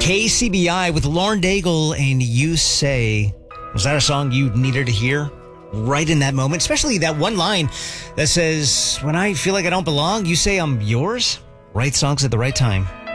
KCBI with Lauren Daigle and You Say. Was that a song you needed to hear right in that moment? Especially that one line that says, when I feel like I don't belong, you say I'm yours? Right songs at the right time.